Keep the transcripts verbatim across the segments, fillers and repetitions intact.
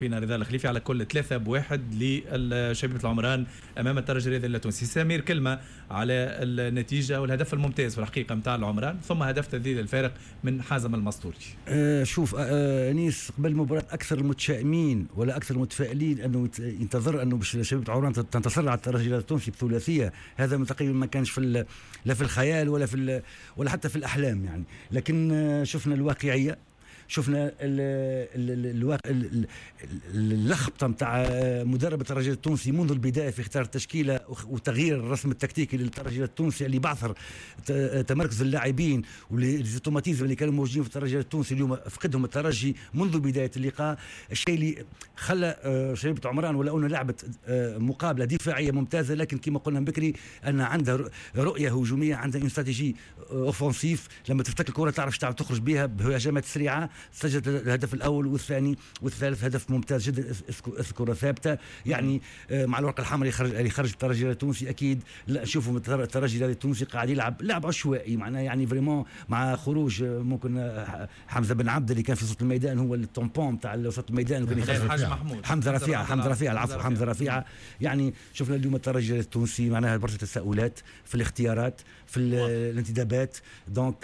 فينا رضا الخليفي على كل ثلاثة بواحد لشبيبة العمران أمام الترجي الرياضي التونسي. سمير كلمة على النتيجة والهدف الممتاز في الحقيقة متاع العمران، ثم هدف تسديد الفارق من حازم المسطوري. آه شوف آه نيس قبل المباراة أكثر المتشائمين ولا أكثر المتفائلين أنه ينتظر أنه شبيبة العمران تنتصر على الترجي التونسي بثلاثية، هذا تقريبا ما كانش في لا في الخيال ولا في ولا حتى في الأحلام يعني. لكن آه شفنا الواقعية، شفنا اللخبطه نتاع مدرب الترجي التونسي منذ البدايه في اختيار التشكيله وتغيير الرسم التكتيكي للترجي التونسي اللي بعثر تمركز اللاعبين والزيتوماتيزم اللي كانوا موجودين في الترجي التونسي اليوم فقدهم الترجي منذ بدايه اللقاء. الشيء اللي خلى شبيبة عمران ولا انه لعبت مقابله دفاعيه ممتازه، لكن كما قلنا بكري ان عندها رؤيه هجوميه، عندها استراتيجي اوفنسيف، لما تفتك الكره تعرف تعرف تخرج بها بهجمات سريعه. سجل الهدف الاول والثاني والثالث هدف ممتاز جدا، الكره ثابته يعني مع الورقه الحمراء اللي خرج اللي خرج الترجي التونسي. اكيد لا شوفوا الترجي التونسي قاعد يلعب لعب عشوائي معناه يعني فريمون، مع خروج ممكن حمزه بن عبد اللي كان في وسط الميدان هو التومبون تاع وسط الميدان، وكان حاج محمود حمزه رفيعه حمزه رفيعه العفو حمزه رفيعه. يعني شفنا اليوم الترجي التونسي معناها برشا تساؤلات في الاختيارات في الانتدابات. دونك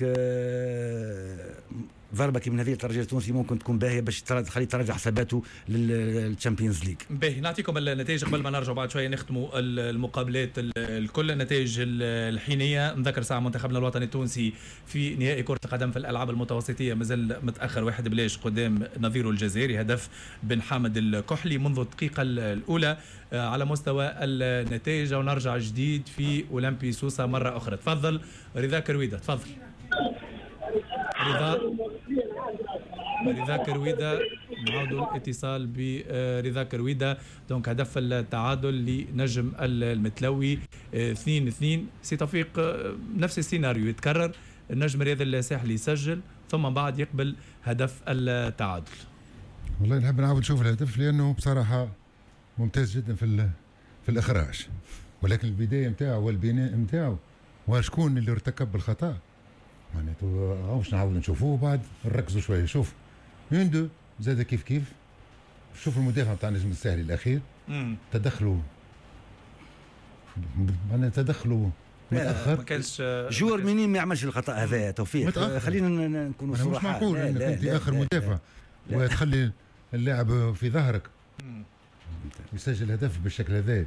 ضربة من هذه الترجي التونسي ممكن تكون باهية باش تخلي ترجع حساباته للتشامبيونز ليج. باهي نعطيكم النتائج قبل ما نرجع بعد شوية نختموا المقابلات الكل. النتائج الحينية نذكر ساعة منتخبنا الوطني التونسي في نهائي كرة القدم في الألعاب المتوسطية مازال متأخر واحد بلاش قدام نظيره الجزائري، هدف بن حامد الكحلي منذ الدقيقة الأولى على مستوى النتائج. ونرجع جديد في أولمبي سوسة مرة أخرى. تفضل رضا كرويدة، تفضل رضا رضا كرويدة. نعود الاتصال برضا كرويدة. دونك هدف التعادل لنجم المتلوي اثنين اثنين. سي توفيق نفس السيناريو يتكرر، النجم الرياضي الساحلي يسجل ثم بعد يقبل هدف التعادل. والله نحب نعاود نشوف الهدف لأنه بصراحة ممتاز جدا في في الإخراج، ولكن البداية متاعه والبناء متاعه وشكون اللي ارتكب الخطأ معناته عاوش نعاود نشوفوه بعد نركزوا شويه. شوف من دو زاد كيف كيف. شوف المدافع تاع النجم الساحلي الاخير تدخلوا معناها تدخلوا متاخر، ما كانش جور منين ما يعملش الخطا هذا. توفيق خلينا نكونوا صراحه، مش معقول انك انت اخر مدافع وتخلي اللاعب في ظهرك يسجل هدف بالشكل هذا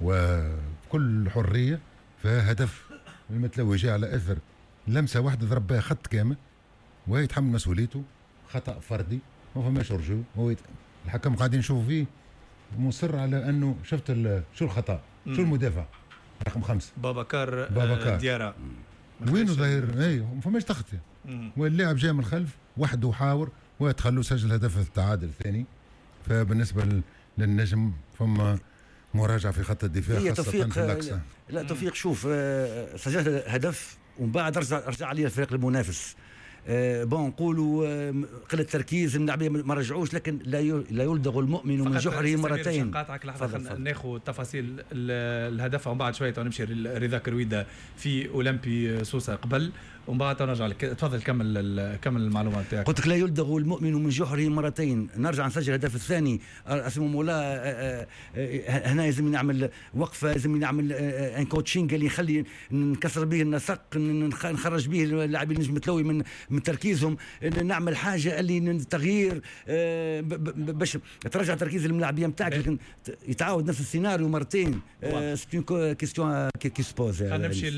وبكل حريه. فهدف المتلوي جاء على اثر لمسه واحده ضرب بها خط كامل ويتحمل مسؤوليته، خطا فردي ما فماش رجوع. هو يت... الحكم قاعدين نشوفوا فيه مصر على انه شفت شو الخطا مم. شو المدافع رقم خمسة بابكار, بابكار. ديارة وينه ظاهر اي ما فماش تغطيه، واللاعب جاء من الخلف وحده وحاور ويدخلوا سجل هدف التعادل الثاني. فبالنسبه للنجم فما مراجعه في خط الدفاع خاصه توفيق في الاقصى. لا توفيق شوف سجل هدف ومن بعد رجع رجع عليه الفريق المنافس. أه بون نقولوا أه قله تركيز اللاعبين ما رجعوش، لكن لا لا يلدغ المؤمن من جحره مرتين. قاطعك لحظه ناخذ تفاصيل الهدف ومن بعد شويه نمشي رضا كرويدة في اولمبي سوسه قبل ومن بعد نرجع لك. تفضل كمل كمل المعلومات تاعك. قلت لك لا يلدغ المؤمن من جحره مرتين. نرجع نسجل الهدف الثاني اسمه مولا. هنا لازم نعمل وقفه، لازم نعمل ان كوتشينغ اللي يخلي نكسر به النسق، نخرج به اللاعبين النجم المتلوي من من تركيزهم، نعمل حاجه اللي تغيير باش ترجع تركيز الملاعبين نتاعك، لكن يتعاود نفس السيناريو مرتين. سي اون كيستيون كي سبوز. خلينا نمشي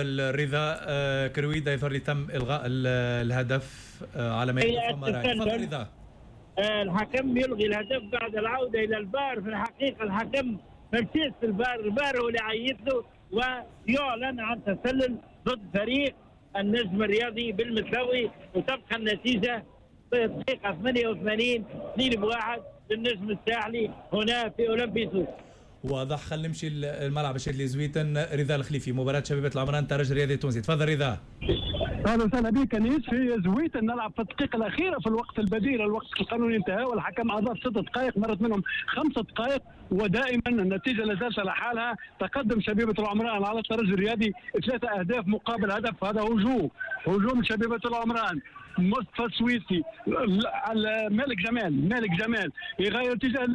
لرضا كرويدة. يظهر لي تم الغاء الهدف على ما يفهم راي. تفضل رضا. الحكم يلغي الهدف بعد العوده الى الفار. في الحقيقه الحكم ما مشيش في الفار، الفار هو اللي عيط له ويعلن عن تسلل ضد فريق النجم الرياضي بالمتلوي، وتبقى النتيجه في الدقيقه ثمانية وثمانين اثنين بواحد للنجم الساحلي هنا في اولمبي سوسة. واضح. خلينا نمشي الملعب الشادلي زويتن. رضا الخليفي مباراه شبيبه العمران الترجي الرياضي التونسي. تفضل رضا. اهلا وسهلا بك انيس. في زويتن نلعب في الدقيقه الاخيره في الوقت البديل، الوقت القانوني انتهى والحكم اضاف ست دقائق، مرت منهم خمس دقائق ودائما النتيجه لا زالت على حالها. تقدم شبيبه العمران على الترجي الرياضي ثلاثه اهداف مقابل هدف. هذا هجوم هجوم شبيبه العمران. مصطفى السويسي، مالك جمال مالك جمال يغير اتجاه